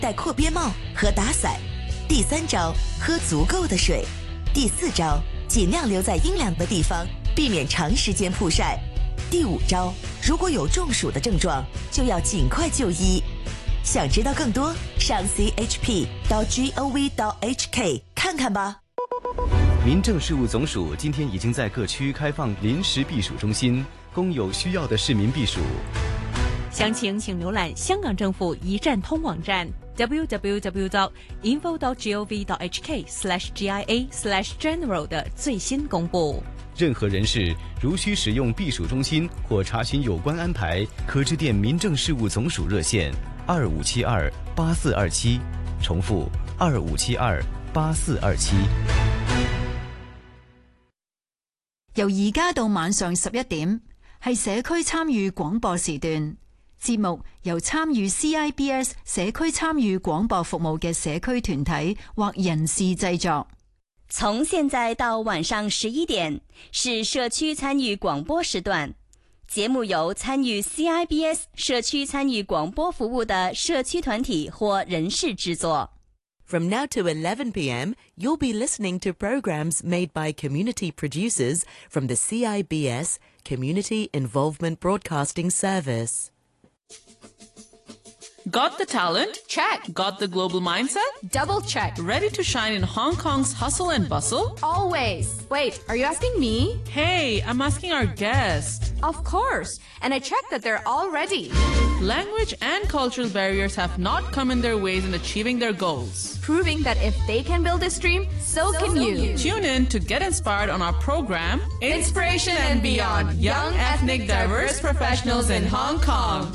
戴阔边帽和打伞。第3招，喝足够的水。第4招，尽量留在阴凉的地方，避免长时间曝晒。第5招，如果有中暑的症状，就要尽快就医。想知道更多，上 chp.gov.hk 看看吧。 民政事务总署今天已经在各区开放临时避暑中心，供有需要的市民避暑。 详情请浏览香港政府一站通网站 www.info.gov.hk/GIA/general 的最新公布。 任何人士如需使用避暑中心或查询有关安排，可致电民政事务总署热线25728427，重复25728427。 由而家到晚上11點，係社區參與廣播時段。節目由參與 CIBS 社區參與廣播服務嘅社區團體或人士製作。 從現在到晚上11點是社區參與廣播時段。節目由參與 CIBS 社區參與廣播服務的社區團體或人士製作。 From now to 11 p.m., you'll be listening to programs made by community producers from the CIBS Community Involvement Broadcasting Service. Got the talent? Check. Got the global mindset? Double check. Ready to shine in Hong Kong's hustle and bustle? Always. Wait, are you asking me? Hey, I'm asking our guest. Of course. And I checked that they're all ready. Language and cultural barriers have not come in their ways in achieving their goals. Proving that if they can build this dream, so can you. Tune in to get inspired on our program, Inspiration and Beyond, Young Ethnic Diverse Professionals in Hong Kong.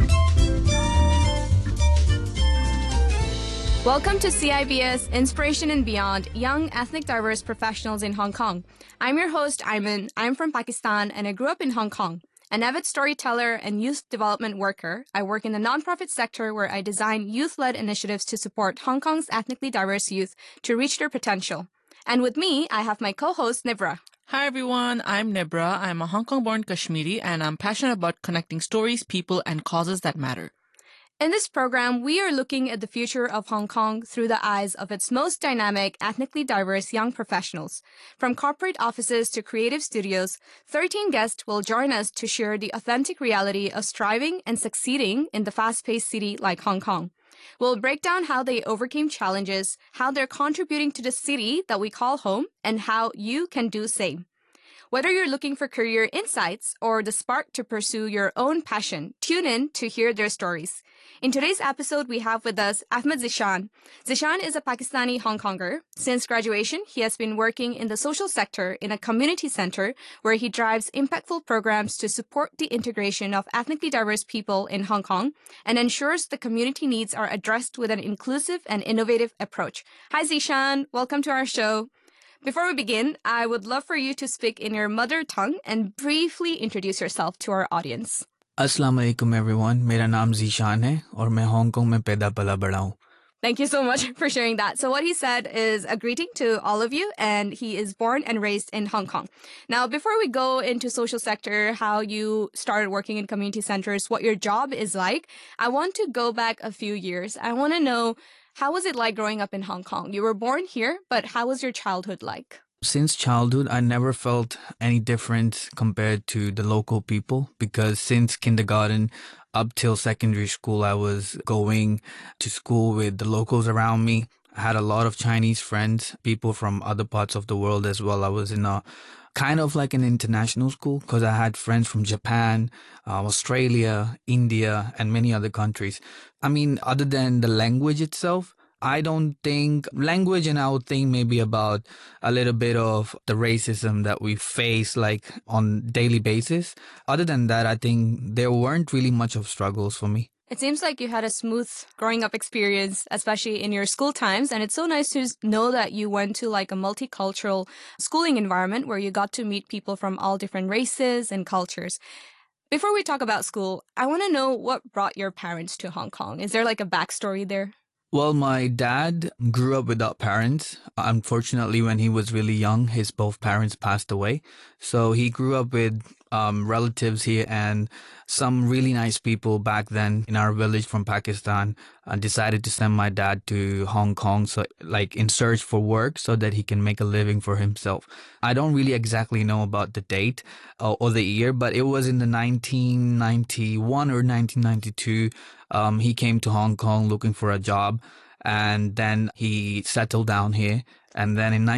Welcome to CIBS Inspiration and Beyond, Young Ethnic Diverse Professionals in Hong Kong. I'm your host, Ayman. I'm from Pakistan and I grew up in Hong Kong. An avid storyteller and youth development worker, I work in the nonprofit sector where I design youth-led initiatives to support Hong Kong's ethnically diverse youth to reach their potential. And with me, I have my co-host, Nibra. Hi everyone, I'm Nibra. I'm a Hong Kong-born Kashmiri and I'm passionate about connecting stories, people, and causes that matter. In this program, we are looking at the future of Hong Kong through the eyes of its most dynamic, ethnically diverse young professionals. From corporate offices to creative studios, 13 guests will join us to share the authentic reality of striving and succeeding in the fast-paced city like Hong Kong. We'll break down how they overcame challenges, how they're contributing to the city that we call home, and how you can do the same. Whether you're looking for career insights or the spark to pursue your own passion, tune in to hear their stories. In today's episode, we have with us Ahmed Zishan. Zishan is a Pakistani Hong Konger. Since graduation, he has been working in the social sector in a community center where he drives impactful programs to support the integration of ethnically diverse people in Hong Kong and ensures the community needs are addressed with an inclusive and innovative approach. Hi, Zishan. Welcome to our show. Before we begin, I would love for you to speak in your mother tongue and briefly introduce yourself to our audience. अस्सलाम वालेकुम everyone. मेरा नाम ज़ीशान है और मैं Hong Kong में पैदा पला बड़ा हूँ. Thank you so much for sharing that. So what he said is a greeting to all of you, and he is born and raised in Hong Kong. Now, before we go into social sector, how you started working in community centers, what your job is like, I want to go back a few years. I want to know, how was it like growing up in Hong Kong? You were born here, but how was your childhood like? Since childhood, I never felt any different compared to the local people because since kindergarten up till secondary school, I was going to school with the locals around me. I had a lot of Chinese friends, people from other parts of the world as well. I was in a kind of like an international school because I had friends from Japan, Australia, India, and many other countries. I mean, other than the language itself, I don't think language, and I would think maybe about a little bit of the racism that we face like on daily basis. Other than that, I think there weren't really much of struggles for me. It seems like you had a smooth growing up experience, especially in your school times. And it's so nice to know that you went to like a multicultural schooling environment where you got to meet people from all different races and cultures. Before we talk about school, I want to know what brought your parents to Hong Kong. Is there like a backstory there? Well, my dad grew up without parents. Unfortunately, when he was really young, his both parents passed away. So he grew up with relatives here, and some really nice people back then in our village from Pakistan decided to send my dad to Hong Kong, so like in search for work so that he can make a living for himself. I don't really exactly know about the date or the year, but it was in the 1991 or 1992. He came to Hong Kong looking for a job, and then he settled down here. And then in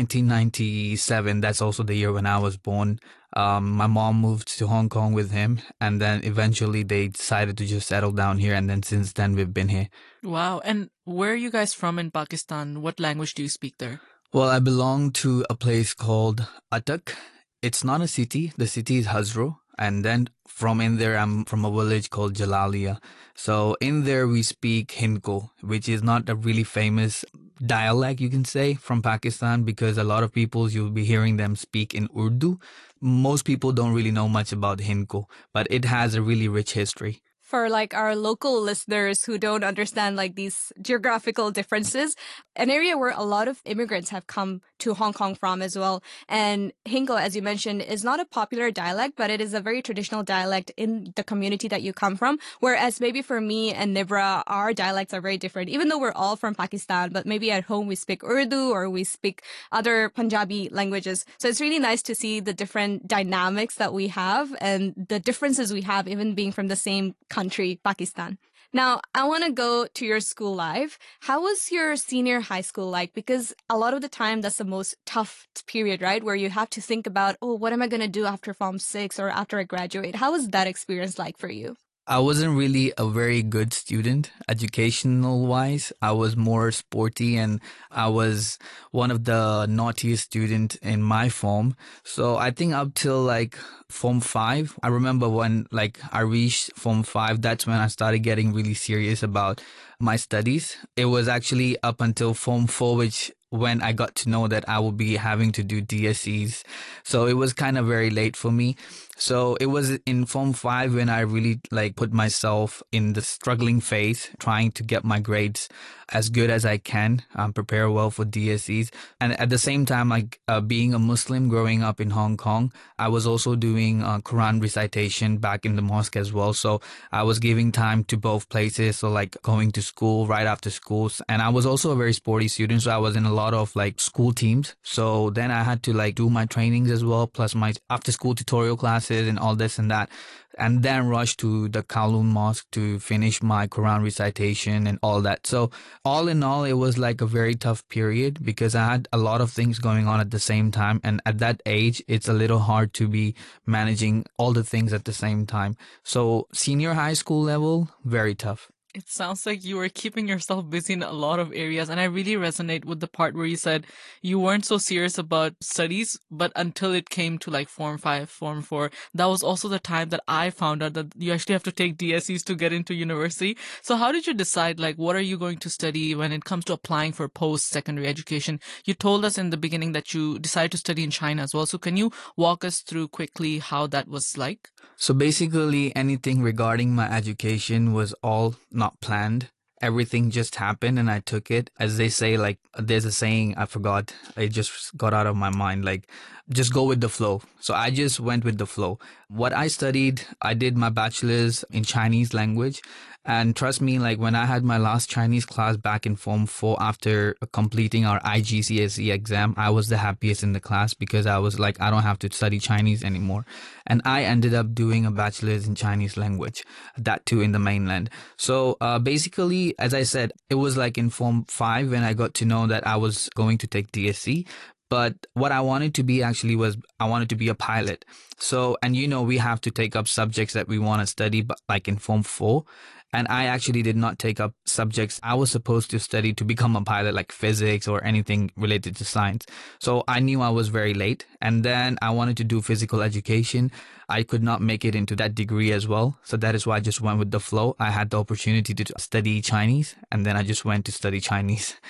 1997, that's also the year when I was born, my mom moved to Hong Kong with him, and then eventually they decided to just settle down here, and then since then we've been here. Wow. And where are you guys from in Pakistan? What language do you speak there? Well, I belong to a place called Attock. It's not a city. The city is Hazro. And then from in there, I'm from a village called Jalalia. So in there, we speak Hindko, which is not a really famous dialect, you can say, from Pakistan, because a lot of people, you'll be hearing them speak in Urdu. Most people don't really know much about Hindko, but it has a really rich history. For like our local listeners who don't understand like these geographical differences, an area where a lot of immigrants have come to Hong Kong from as well. And Hindko, as you mentioned, is not a popular dialect, but it is a very traditional dialect in the community that you come from. Whereas maybe for me and Nibra, our dialects are very different, even though we're all from Pakistan, but maybe at home we speak Urdu or we speak other Punjabi languages. So it's really nice to see the different dynamics that we have and the differences we have, even being from the same country, Pakistan. Now, I want to go to your school life. How was your senior high school like? Because a lot of the time, that's the most tough period, right? Where you have to think about, oh, what am I going to do after Form 6 or after I graduate? How was that experience like for you? I wasn't really a very good student, educational-wise. I was more sporty, and I was one of the naughtiest students in my form. So I think up till like Form 5, I remember when like I reached Form 5, that's when I started getting really serious about my studies. It was actually up until Form 4, which when I got to know that I would be having to do DSEs. So it was kind of very late for me. So it was in Form 5 when I really like put myself in the struggling phase, trying to get my grades as good as I can, prepare well for DSEs. And at the same time, like being a Muslim growing up in Hong Kong, I was also doing Quran recitation back in the mosque as well. So I was giving time to both places. So like going to school right after school. And I was also a very sporty student. So I was in a lot of like school teams. So then I had to like do my trainings as well, plus my after school tutorial classes and all this and that, and then rush to the Kowloon Mosque to finish my Quran recitation and all that. So all in all, it was like a very tough period because I had a lot of things going on at the same time. And at that age, it's a little hard to be managing all the things at the same time. So senior high school level, very tough. It sounds like you were keeping yourself busy in a lot of areas. And I really resonate with the part where you said you weren't so serious about studies, but until it came to like Form 5, Form 4, that was also the time that I found out that you actually have to take DSEs to get into university. So how did you decide, like, what are you going to study when it comes to applying for post-secondary education? You told us in the beginning that you decided to study in China as well. So can you walk us through quickly how that was like? So basically anything regarding my education was all not planned. Everything just happened and I took it. As they say, like there's a saying, I forgot, it just got out of my mind, like just go with the flow. So I just went with the flow. What I studied, I did my bachelor's in Chinese language. And trust me, like when I had my last Chinese class back in Form 4 after completing our IGCSE exam, I was the happiest in the class because I was like, I don't have to study Chinese anymore. And I ended up doing a bachelor's in Chinese language, that too in the mainland. So basically, as I said, it was like in Form 5 when I got to know that I was going to take DSE. But what I wanted to be actually was I wanted to be a pilot. So, and you know, we have to take up subjects that we want to study, but like in Form 4. And I actually did not take up subjects I was supposed to study to become a pilot, like physics or anything related to science. So I knew I was very late. And then I wanted to do physical education. I could not make it into that degree as well. So that is why I just went with the flow. I had the opportunity to study Chinese, and then I just went to study Chinese.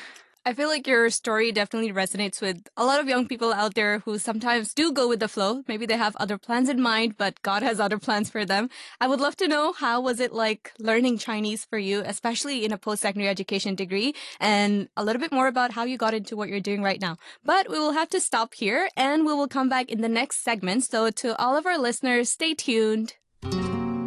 I feel like your story definitely resonates with a lot of young people out there who sometimes do go with the flow. Maybe they have other plans in mind, but God has other plans for them. I would love to know, how was it like learning Chinese for you, especially in a post-secondary education degree, and a little bit more about how you got into what you're doing right now. But we will have to stop here, and we will come back in the next segment. So to all of our listeners, stay tuned.